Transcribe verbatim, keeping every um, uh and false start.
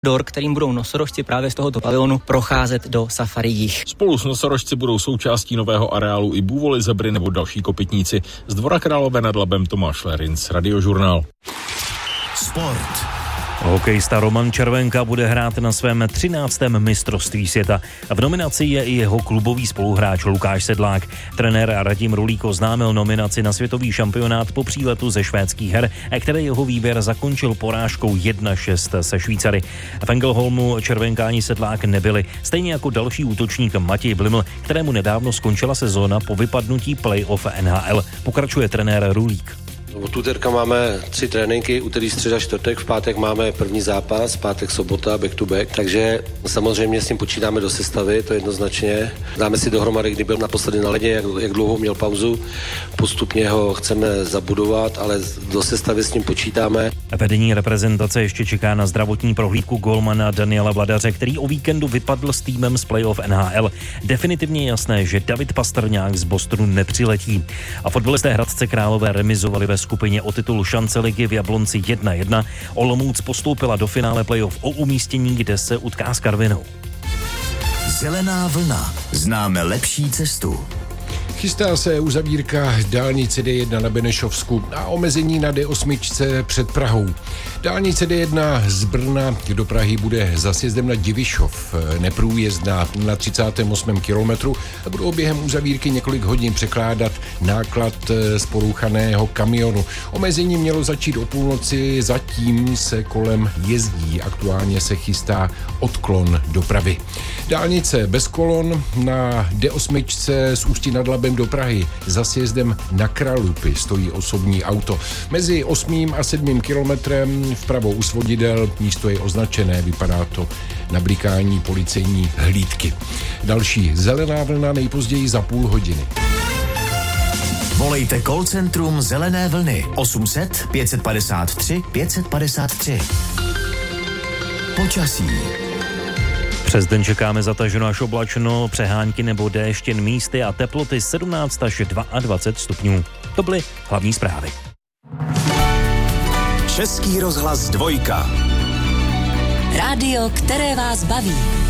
dor, kterým budou nosorožci právě z tohoto pavilonu procházet do Safari Jih. Spolu s nosorožci budou součástí nového areálu i bůvoly, zebry nebo další kopytníci. Z Dvora Králové nad Labem Tomáš Lerinc, Radiožurnál. Sport. Hokejista Roman Červenka bude hrát na svém třináctém mistrovství světa. V nominaci je i jeho klubový spoluhráč Lukáš Sedlák. Trenér Radim Rulík oznámil nominaci na světový šampionát po příletu ze švédských her, které jeho výběr zakončil porážkou jedna šest se Švýcary. V Engelholmu Červenka ani Sedlák nebyli, stejně jako další útočník Matěj Bliml, kterému nedávno skončila sezóna po vypadnutí play-off N H L. Pokračuje trenér Rulík. Od úterka máme tři tréninky, úterý, středa, čtvrtek, v pátek máme první zápas, pátek, sobota, back to back, takže samozřejmě s tím počítáme do sestavy, to jednoznačně. Dáme si dohromady, kdy byl naposledy na ledě, jak, jak dlouho měl pauzu, postupně ho chceme zabudovat, ale do sestavy s ním počítáme. Vedení reprezentace ještě čeká na zdravotní prohlídku golmana Daniela Vladaře, který o víkendu vypadl s týmem z playoff N H L. Definitivně jasné, že David Pastrňák z Bostonu nepřiletí. A fotbalisté Hradce Králové remizovali ve skupině o titul šance ligy v Jablonci jedna jedna. Olomouc postoupila do finále playoff o umístění, kde se utká s Karvinou. Zelená vlna. Známe lepší cestu. Chystá se uzavírka dálnice D jedna na Benešovsku a omezení na D osm před Prahou. Dálnice D jedna z Brna do Prahy bude za sjezdem na Divišov neprůjezdná na třicátém osmém kilometru a budou během uzavírky několik hodin překládat náklad z porouchaného kamionu. Omezení mělo začít o půlnoci, zatím se kolem jezdí. Aktuálně se chystá odklon dopravy. Dálnice bez kolon na D osm z Ústí nad Labem do Prahy za sjezdem na Kralupy stojí osobní auto. Mezi osmým a sedmým kilometrem vpravo u svodidel místo je označené, vypadá to na blikání policejní hlídky. Další zelená vlna nejpozději za půl hodiny. Volejte call centrum Zelené vlny osm set pět padesát tři pět padesát tři. Počasí. Přes den čekáme zataženo až oblačno, přehánky nebo déšť jen místy a teploty sedmnáct až dvacet dva stupňů. To byly hlavní zprávy. Český rozhlas dvojka. Rádio, které vás baví.